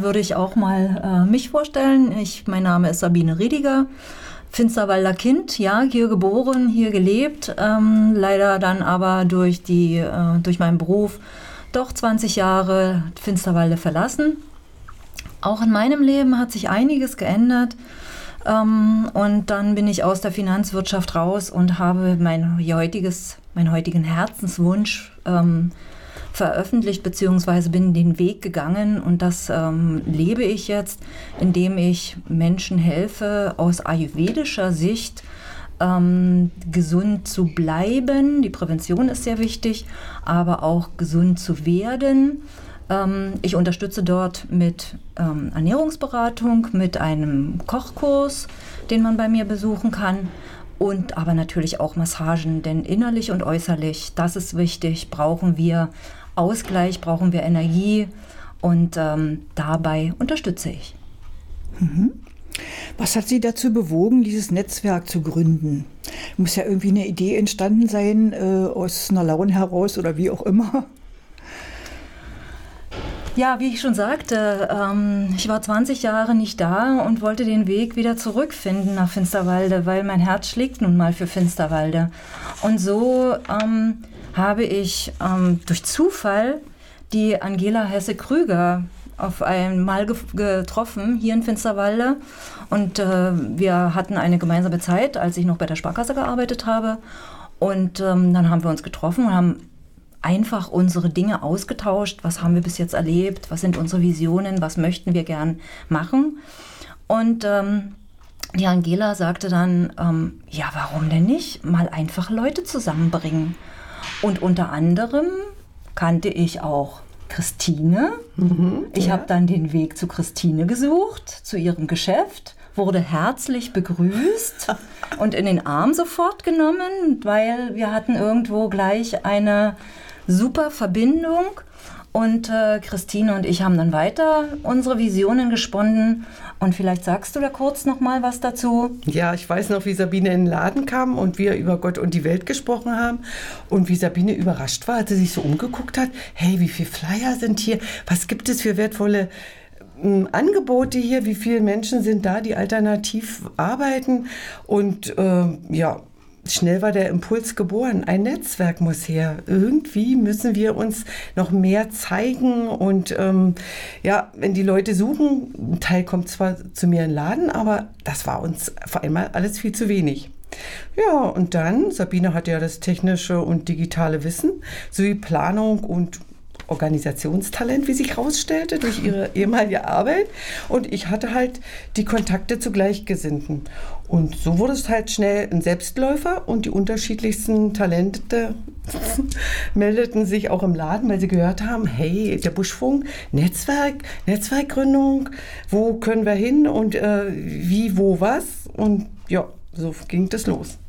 würde ich auch mal mich vorstellen. Mein Name ist Sabine Riediger, Finsterwalder Kind, ja, hier geboren, hier gelebt. Leider dann aber durch meinen Beruf doch 20 Jahre Finsterwalde verlassen. Auch in meinem Leben hat sich einiges geändert. Und dann bin ich aus der Finanzwirtschaft raus und habe meinen heutigen Herzenswunsch veröffentlicht, beziehungsweise bin den Weg gegangen, und das lebe ich jetzt, indem ich Menschen helfe, aus ayurvedischer Sicht gesund zu bleiben. Die Prävention ist sehr wichtig, aber auch gesund zu werden. Ich unterstütze dort mit Ernährungsberatung, mit einem Kochkurs, den man bei mir besuchen kann, und aber natürlich auch Massagen, denn innerlich und äußerlich, das ist wichtig, brauchen wir Ausgleich, brauchen wir Energie, und dabei unterstütze ich. Was hat Sie dazu bewogen, dieses Netzwerk zu gründen? Muss ja irgendwie eine Idee entstanden sein, aus einer Laune heraus oder wie auch immer. Ja, wie ich schon sagte, ich war 20 Jahre nicht da und wollte den Weg wieder zurückfinden nach Finsterwalde, weil mein Herz schlägt nun mal für Finsterwalde. Und so habe ich durch Zufall die Angela Hesse-Krüger auf einmal getroffen, hier in Finsterwalde. Und wir hatten eine gemeinsame Zeit, als ich noch bei der Sparkasse gearbeitet habe. Und dann haben wir uns getroffen und haben einfach unsere Dinge ausgetauscht. Was haben wir bis jetzt erlebt? Was sind unsere Visionen? Was möchten wir gern machen? Und die Angela sagte dann, ja, warum denn nicht? Mal einfach Leute zusammenbringen. Und unter anderem kannte ich auch Christine. Ich habe dann den Weg zu Christine gesucht, zu ihrem Geschäft, wurde herzlich begrüßt und in den Arm sofort genommen, weil wir hatten irgendwo gleich eine super Verbindung, und Christine und ich haben dann weiter unsere Visionen gesponnen, und vielleicht sagst du da kurz noch mal was dazu. Ja, ich weiß noch, wie Sabine in den Laden kam und wir über Gott und die Welt gesprochen haben, und wie Sabine überrascht war, als sie sich so umgeguckt hat. Hey, wie viele Flyer sind hier? Was gibt es für wertvolle Angebote hier? Wie viele Menschen sind da, die alternativ arbeiten? Und ja, schnell war der Impuls geboren. Ein Netzwerk muss her. Irgendwie müssen wir uns noch mehr zeigen. Und ja, wenn die Leute suchen, ein Teil kommt zwar zu mir in den Laden, aber das war uns auf einmal alles viel zu wenig. Ja, und dann, Sabine hatte ja das technische und digitale Wissen, sowie Planung und Organisationstalent, wie sich herausstellte, durch ihre ehemalige Arbeit. Und ich hatte halt die Kontakte zu Gleichgesinnten. Und so wurde es halt schnell ein Selbstläufer, und die unterschiedlichsten Talente meldeten sich auch im Laden, weil sie gehört haben, hey, der Buschfunk, Netzwerkgründung, wo können wir hin und wie, wo, was? Und ja, so ging das los.